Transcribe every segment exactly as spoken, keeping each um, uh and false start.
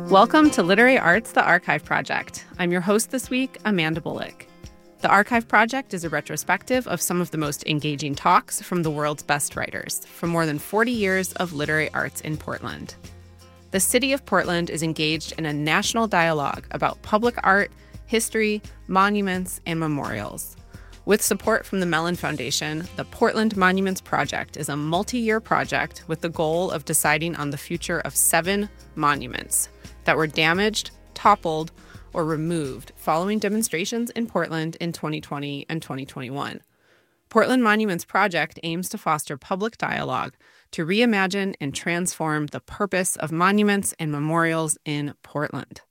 Welcome to Literary Arts, the Archive Project. I'm your host this week, Amanda Bullock. The Archive Project is a retrospective of some of the most engaging talks from the world's best writers from more than forty years of literary arts in Portland. The city of Portland is engaged in a national dialogue about public art, history, monuments, and memorials. With support from the Mellon Foundation, the Portland Monuments Project is a multi-year project with the goal of deciding on the future of seven monuments that were damaged, toppled, or removed following demonstrations in Portland in twenty twenty and twenty twenty-one. Portland Monuments Project aims to foster public dialogue to reimagine and transform the purpose of monuments and memorials in Portland.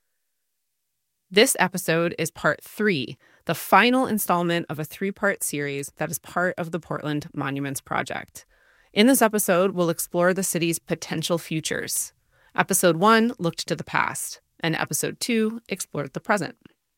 This episode is part three, the final installment of a three-part series that is part of the Portland Monuments Project. In this episode, we'll explore the city's potential futures. Episode one looked to the past, and episode two explored the present.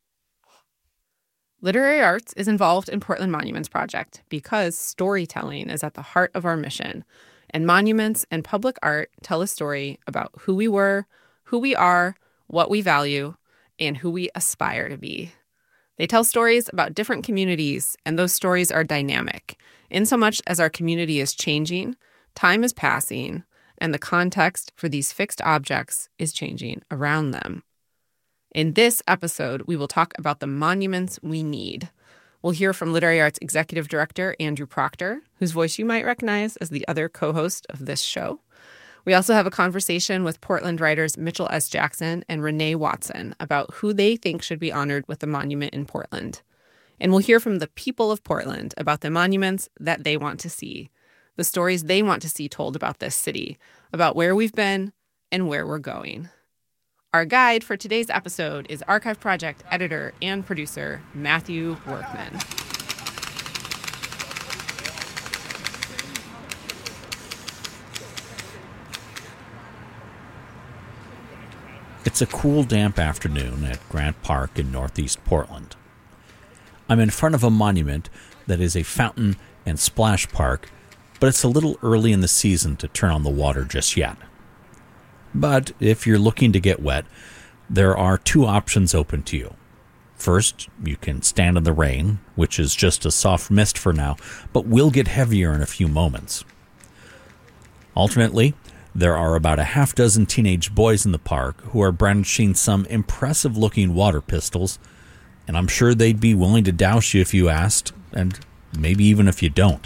Literary Arts is involved in Portland Monuments Project because storytelling is at the heart of our mission, and monuments and public art tell a story about who we were, who we are, what we value, and who we aspire to be. They tell stories about different communities, and those stories are dynamic, insomuch as our community is changing, time is passing, and the context for these fixed objects is changing around them. In this episode, we will talk about the monuments we need. We'll hear from Literary Arts Executive Director Andrew Proctor, whose voice you might recognize as the other co-host of this show. We also have a conversation with Portland writers Mitchell S. Jackson and Renee Watson about who they think should be honored with a monument in Portland. And we'll hear from the people of Portland about the monuments that they want to see, the stories they want to see told about this city, about where we've been and where we're going. Our guide for today's episode is Archive Project editor and producer Matthew Workman. It's a cool, damp afternoon at Grant Park in northeast Portland. I'm in front of a monument that is a fountain and splash park, but it's a little early in the season to turn on the water just yet. But if you're looking to get wet, there are two options open to you. First, you can stand in the rain, which is just a soft mist for now, but will get heavier in a few moments. Alternately, there are about a half dozen teenage boys in the park who are brandishing some impressive-looking water pistols, and I'm sure they'd be willing to douse you if you asked, and maybe even if you don't.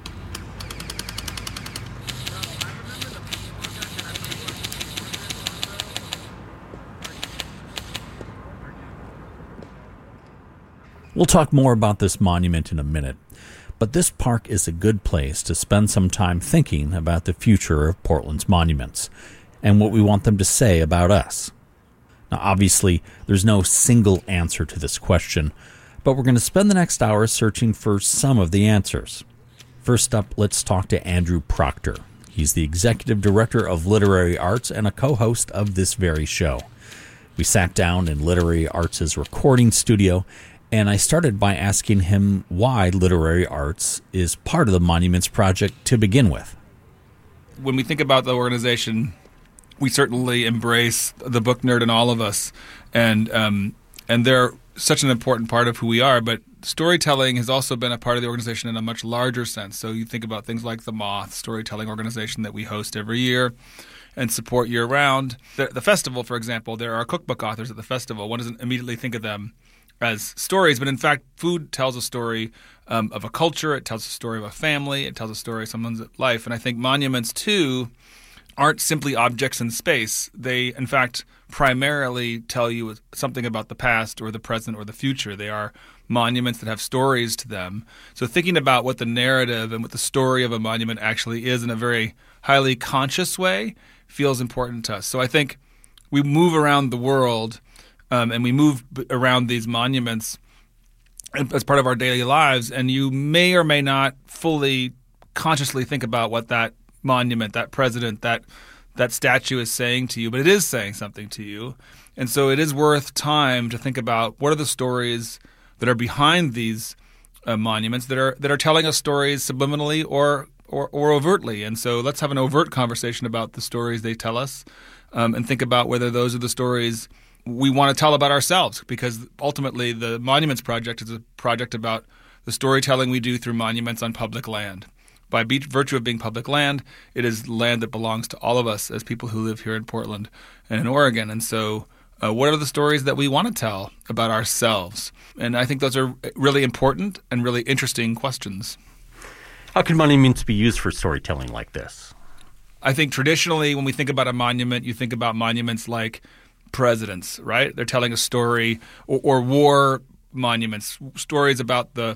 We'll talk more about this monument in a minute, but this park is a good place to spend some time thinking about the future of Portland's monuments and what we want them to say about us. Now, obviously, there's no single answer to this question, but we're going to spend the next hour searching for some of the answers. First up, let's talk to Andrew Proctor. He's the Executive Director of Literary Arts and a co-host of this very show. We sat down in Literary Arts' recording studio, and I started by asking him why Literary Arts is part of the Monuments Project to begin with. When we think about the organization, we certainly embrace the book nerd in all of us, and um, and they're such an important part of who we are, but storytelling has also been a part of the organization in a much larger sense. So you think about things like the Moth, storytelling organization that we host every year and support year-round. The, the festival, for example, there are cookbook authors at the festival. One doesn't immediately think of them as stories, but in fact, food tells a story um, of a culture. It tells a story of a family. It tells a story of someone's life. And I think monuments, too, aren't simply objects in space. They, in fact, primarily tell you something about the past or the present or the future. They are monuments that have stories to them. So thinking about what the narrative and what the story of a monument actually is in a very highly conscious way feels important to us. So I think we move around the world Um, and we move around these monuments as part of our daily lives, and you may or may not fully consciously think about what that monument, that president, that that statue is saying to you, but it is saying something to you. And so it is worth time to think about what are the stories that are behind these uh, monuments that are that are telling us stories subliminally or, or or overtly. And so let's have an overt conversation about the stories they tell us. um, and think about whether those are the stories we want to tell about ourselves, because ultimately the Monuments Project is a project about the storytelling we do through monuments on public land. By be- virtue of being public land, it is land that belongs to all of us as people who live here in Portland and in Oregon. And so uh, what are the stories that we want to tell about ourselves? And I think those are really important and really interesting questions. How can monuments be used for storytelling like this? I think traditionally when we think about a monument, you think about monuments like presidents, right? They're telling a story, or, or war monuments, stories about the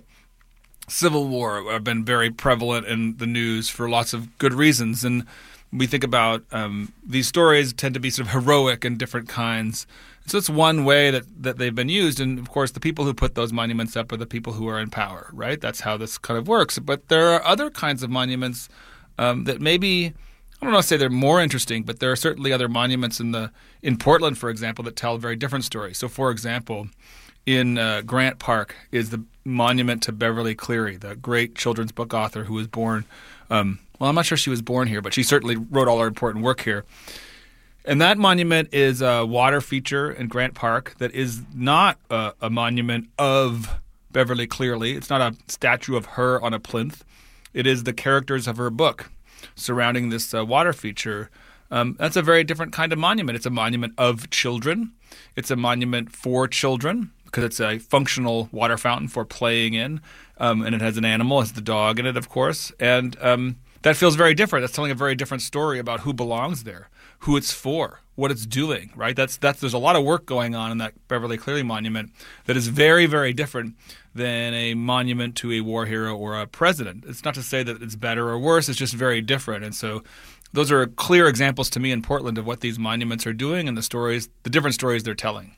Civil War have been very prevalent in the news for lots of good reasons. And we think about um, these stories tend to be sort of heroic in different kinds. So it's one way that, that they've been used. And, of course, the people who put those monuments up are the people who are in power, right? That's how this kind of works. But there are other kinds of monuments um, that maybe – I don't want to say they're more interesting, but there are certainly other monuments in the in Portland, for example, that tell a very different story. So, for example, in uh, Grant Park is the monument to Beverly Cleary, the great children's book author who was born um, – well, I'm not sure she was born here, but she certainly wrote all her important work here. And that monument is a water feature in Grant Park that is not a, a monument of Beverly Cleary. It's not a statue of her on a plinth. It is the characters of her book surrounding this uh, water feature. Um, that's a very different kind of monument. It's a monument of children. It's a monument for children because it's a functional water fountain for playing in, um, and it has an animal, it has the dog in it, of course. And um, that feels very different. That's telling a very different story about who belongs there, who it's for, what it's doing, right? That's that's there's a lot of work going on in that Beverly Cleary monument that is very, very different than a monument to a war hero or a president. It's not to say that it's better or worse. It's just very different. And so those are clear examples to me in Portland of what these monuments are doing and the stories, the different stories they're telling.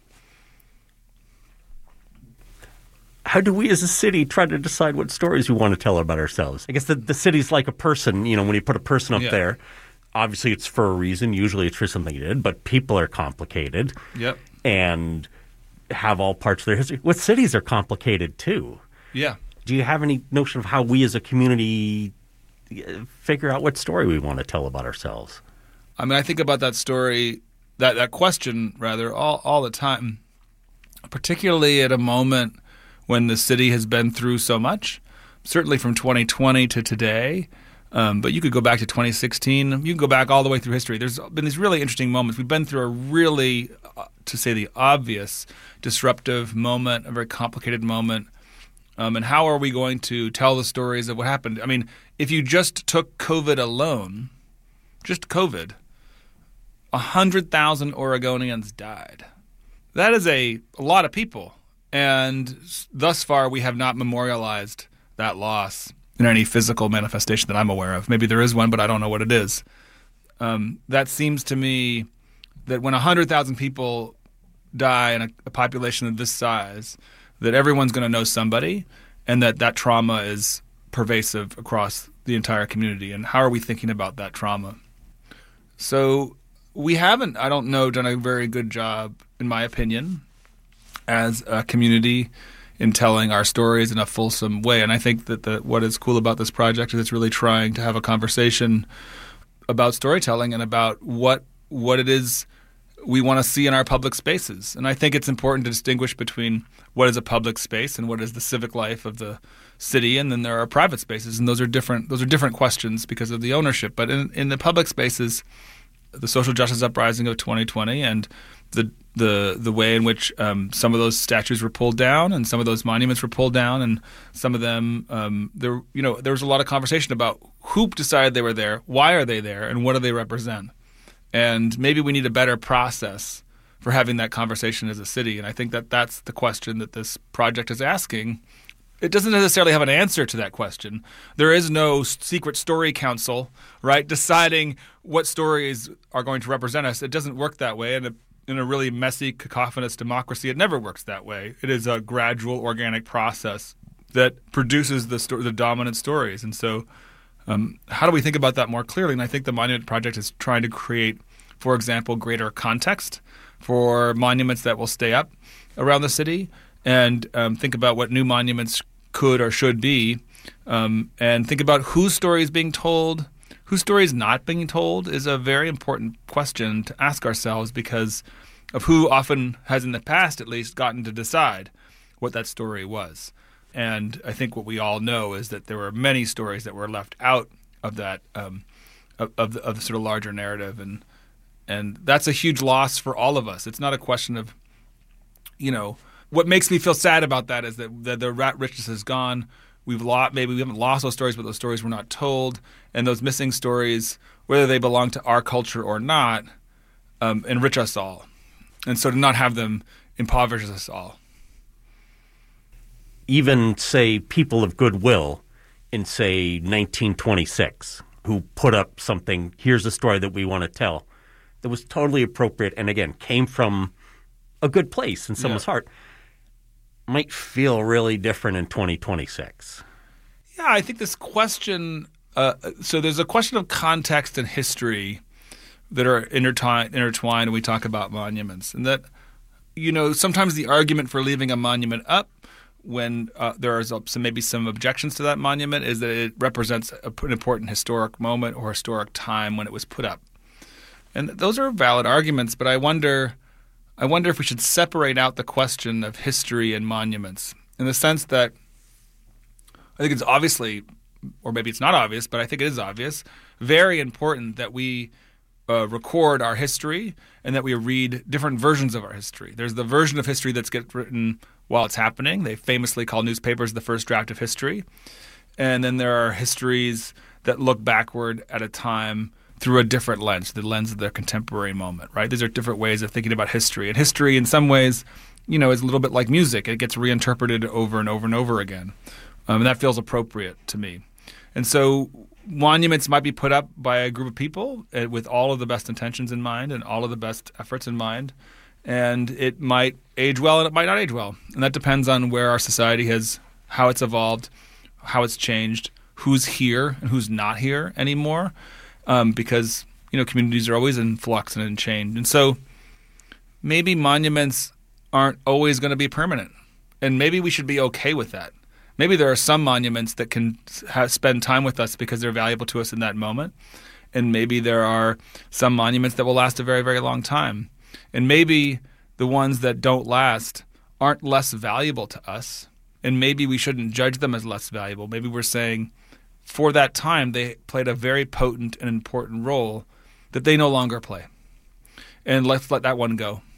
How do we as a city try to decide what stories we want to tell about ourselves? I guess the, the city's like a person. You know, when you put a person up Yeah. there, obviously it's for a reason. Usually it's for something you did, but people are complicated. Yep. And have all parts of their history. What cities are complicated too. Yeah. Do you have any notion of how we as a community figure out what story we want to tell about ourselves? I mean, I think about that story, that, that question, rather, all, all the time, particularly at a moment when the city has been through so much, certainly from twenty twenty to today. Um, but you could go back to twenty sixteen. You can go back all the way through history. There's been these really interesting moments. We've been through a really, uh, to say the obvious, disruptive moment, a very complicated moment. Um, and how are we going to tell the stories of what happened? I mean, if you just took COVID alone, just COVID, one hundred thousand Oregonians died. That is a, a lot of people. And thus far, we have not memorialized that loss in any physical manifestation that I'm aware of. Maybe there is one, but I don't know what it is. Um, that seems to me that when one hundred thousand people die in a, a population of this size, that everyone's going to know somebody, and that that trauma is pervasive across the entire community. And how are we thinking about that trauma? So we haven't, I don't know, done a very good job, in my opinion, as a community in telling our stories in a fulsome way. And I think that the, what is cool about this project is it's really trying to have a conversation about storytelling and about what what it is we want to see in our public spaces. And I think it's important to distinguish between what is a public space and what is the civic life of the city, and then there are private spaces, and those are different those are different questions because of the ownership. But in, in the public spaces, the social justice uprising of twenty twenty and the the the way in which um, some of those statues were pulled down and some of those monuments were pulled down, and some of them um, there you know there was a lot of conversation about who decided they were there, why are they there, and what do they represent. And maybe we need a better process for having that conversation as a city. And I think that that's the question that this project is asking. It doesn't necessarily have an answer to that question. There is no secret story council, right, deciding what stories are going to represent us. It doesn't work that way. And in a really messy, cacophonous democracy, it never works that way. It is a gradual, organic process that produces the sto- the dominant stories. And so um, how do we think about that more clearly? And I think the Monument Project is trying to create, for example, greater context for monuments that will stay up around the city, and um, think about what new monuments could or should be, um, and think about whose story is being told, whose story is not being told is a very important question to ask ourselves because of who often has in the past at least gotten to decide what that story was. And I think what we all know is that there were many stories that were left out of that um, of, of, the, of the sort of larger narrative, and and that's a huge loss for all of us. It's not a question of, you know, what makes me feel sad about that is that the, the rat richness is gone. We've lost, maybe we haven't lost those stories, but those stories were not told, and those missing stories, whether they belong to our culture or not, um, enrich us all. And so to not have them impoverishes us all. Even, say, people of goodwill in, say, nineteen twenty-six, who put up something, here's a story that we want to tell, that was totally appropriate and, again, came from a good place in someone's yeah. heart, might feel really different in twenty twenty-six. Yeah, I think this question uh, – so there's a question of context and history that are intertwined, intertwined when we talk about monuments. And that, you know, sometimes the argument for leaving a monument up when uh, there are some, maybe some objections to that monument is that it represents a, an important historic moment or historic time when it was put up. And those are valid arguments, but I wonder I wonder if we should separate out the question of history and monuments in the sense that I think it's obviously, or maybe it's not obvious, but I think it is obvious, very important that we uh, record our history and that we read different versions of our history. There's the version of history that's gets written while it's happening. They famously call newspapers the first draft of history. And then there are histories that look backward at a time through a different lens, the lens of their contemporary moment, right? These are different ways of thinking about history. And history, in some ways, you know, is a little bit like music. It gets reinterpreted over and over and over again. Um, and that feels appropriate to me. And so monuments might be put up by a group of people uh, with all of the best intentions in mind and all of the best efforts in mind. And it might age well and it might not age well. And that depends on where our society has, how it's evolved, how it's changed, who's here and who's not here anymore. Um, because, you know, communities are always in flux and in change. And so maybe monuments aren't always going to be permanent. And maybe we should be okay with that. Maybe there are some monuments that can ha- spend time with us because they're valuable to us in that moment. And maybe there are some monuments that will last a very, very long time. And maybe the ones that don't last aren't less valuable to us. And maybe we shouldn't judge them as less valuable. Maybe we're saying, for that time, they played a very potent and important role that they no longer play. And let's let that one go.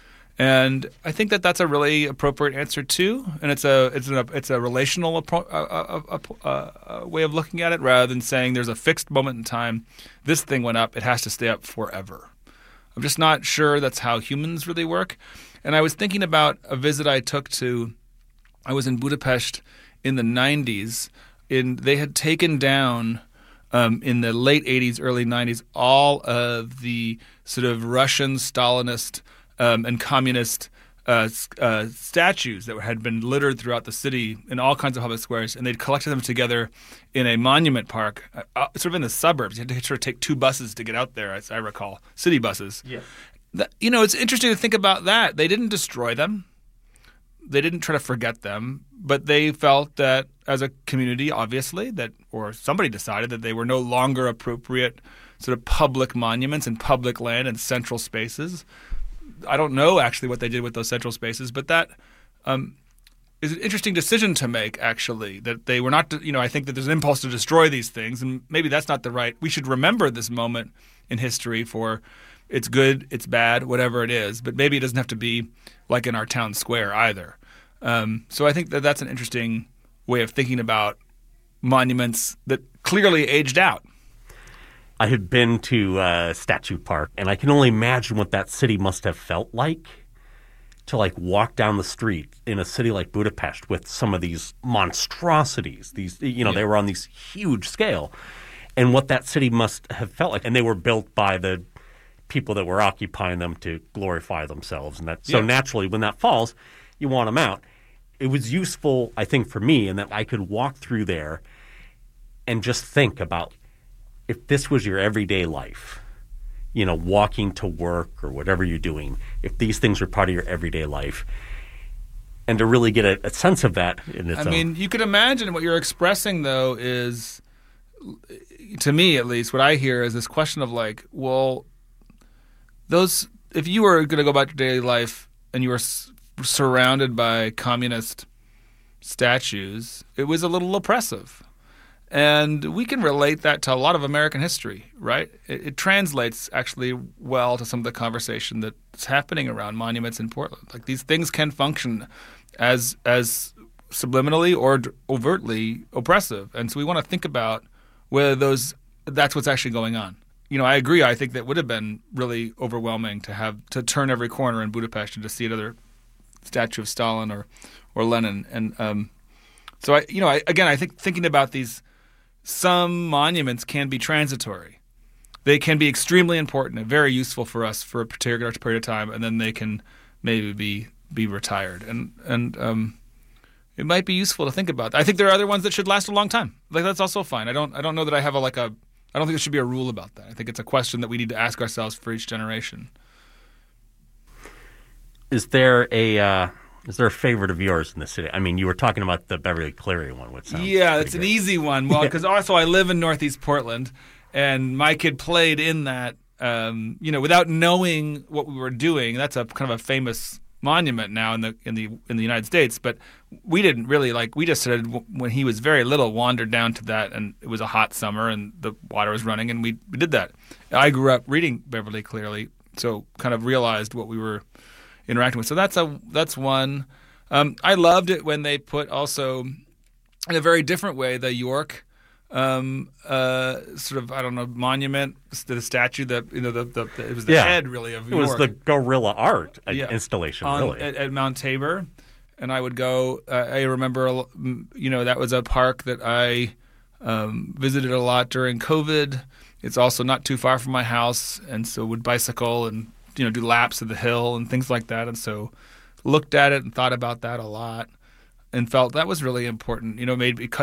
And I think that that's a really appropriate answer too. And it's a it's a it's a relational appro- uh, uh, uh, uh, way of looking at it, rather than saying there's a fixed moment in time. This thing went up; it has to stay up forever. I'm just not sure that's how humans really work. And I was thinking about a visit I took to. I was in Budapest in the nineties. In they had taken down um, in the late eighties, early nineties, all of the sort of Russian Stalinist um, and communist uh, uh, statues that had been littered throughout the city in all kinds of public squares, and they'd collected them together in a monument park, uh, sort of in the suburbs. You had to sort of take two buses to get out there, as I recall, city buses. Yeah. That, you know, it's interesting to think about that. They didn't destroy them. They didn't try to forget them, but they felt that as a community, obviously, that or somebody decided that they were no longer appropriate sort of public monuments and public land and central spaces. I don't know actually what they did with those central spaces, but that um, is an interesting decision to make, actually, that they were not, you know, I think that there's an impulse to destroy these things, and maybe that's not the right – we should remember this moment in history for it's good, it's bad, whatever it is, but maybe it doesn't have to be like in our town square either. Um, so I think that that's an interesting way of thinking about monuments that clearly aged out. I had been to uh, Statue Park, and I can only imagine what that city must have felt like to like walk down the street in a city like Budapest with some of these monstrosities. These, you know, yeah. They were on these huge scale, and what that city must have felt like. And they were built by the people that were occupying them to glorify themselves, and that so yeah. naturally, when that falls, you want them out. It was useful, I think, for me in that I could walk through there and just think about if this was your everyday life, you know, walking to work or whatever you're doing, if these things were part of your everyday life, and to really get a, a sense of that in its I own. mean, you could imagine what you're expressing, though, is to me at least, what I hear is this question of like, well, those if you were going to go about your daily life and you were s- surrounded by communist statues, it was a little oppressive. And we can relate that to a lot of American history, right? It, it translates actually well to some of the conversation that's happening around monuments in Portland. Like these things can function as as subliminally or d- overtly oppressive, and so we want to think about whether those that's what's actually going on. You know, I agree. I think that would have been really overwhelming to have to turn every corner in Budapest and to see another statue of Stalin or or Lenin, and um, so I, you know, I, again, I think thinking about these. Some monuments can be transitory. They can be extremely important and very useful for us for a particular period of time, and then they can maybe be be retired. And and um, it might be useful to think about that. I think there are other ones that should last a long time. Like that's also fine. I don't I don't know that I have a like a I don't think there should be a rule about that. I think it's a question that we need to ask ourselves for each generation. Is there a uh, is there a favorite of yours in the city? I mean, you were talking about the Beverly Cleary one, which sounds yeah, it's great. an easy one. Well, because also I live in Northeast Portland, and my kid played in that. Um, you know, without knowing what we were doing, that's a kind of a famous monument now in the in the in the United States. But we didn't really like. We just sort of, when he was very little, wandered down to that, and it was a hot summer, and the water was running, and we, we did that. I grew up reading Beverly Cleary, so kind of realized what we were interacting with. So that's a that's one. Um, I loved it when they put also in a very different way the York um, uh, sort of I don't know monument, the statue that you know the, the, the it was the Yeah. head really of It York. was the gorilla art uh, Yeah. installation, on, really. at, at Mount Tabor, and I would go. Uh, I remember, you know, that was a park that I um, visited a lot during COVID. It's also not too far from my house, and so would bicycle and you know do laps of the hill and things like that. And so looked at it and thought about that a lot, and felt that was really important. You know, made me